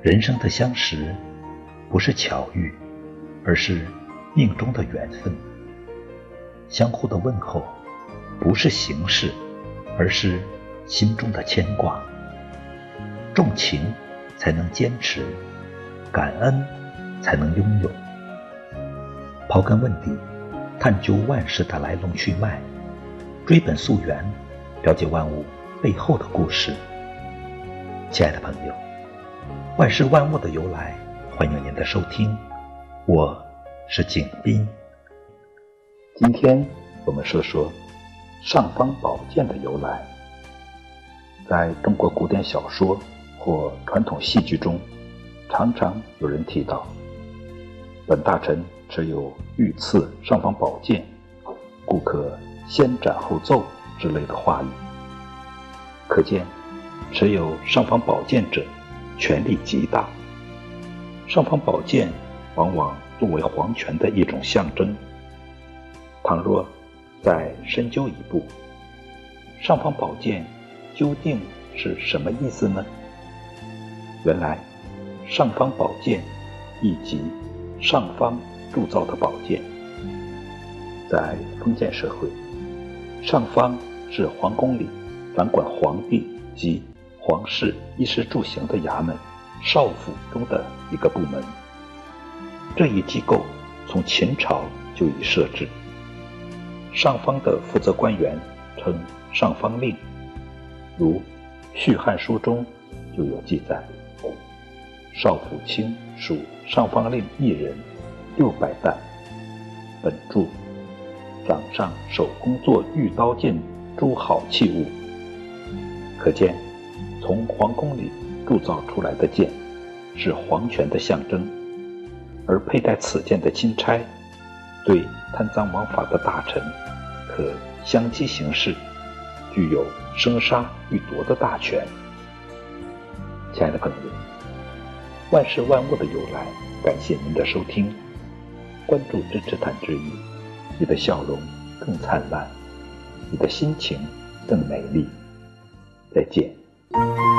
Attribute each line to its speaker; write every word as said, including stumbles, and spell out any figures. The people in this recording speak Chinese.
Speaker 1: 人生的相识不是巧遇，而是命中的缘分。相互的问候不是形式，而是心中的牵挂。重情才能坚持，感恩才能拥有。刨根问底，探究万事的来龙去脉，追本溯源，了解万物背后的故事。亲爱的朋友，万事万物的由来，欢迎您的收听，我是景斌。今天我们说说尚方宝剑的由来。在中国古典小说或传统戏剧中，常常有人提到本大臣持有御赐尚方宝剑，故可先斩后奏之类的话语。可见持有尚方宝剑者权力极大。尚方宝剑往往作为皇权的一种象征。倘若再深究一步，尚方宝剑究竟是什么意思呢？原来尚方宝剑意即上方铸造的宝剑。在封建社会，上方是皇宫里掌管皇帝及皇室衣食住行的衙门少府中的一个部门。这一机构从秦朝就已设置，上方的负责官员称上方令，如《续汉书》中就有记载：少府卿属上方令一人，六百担。本注掌上手工作玉刀剑诸好器物。可见从皇宫里铸造出来的剑是皇权的象征，而佩戴此剑的钦差对贪赃枉法的大臣可相机行事，具有生杀予夺的大权。亲爱的朋友，万事万物的由来，感谢您的收听。关注支持谈之余，你的笑容更灿烂，你的心情更美丽。再见。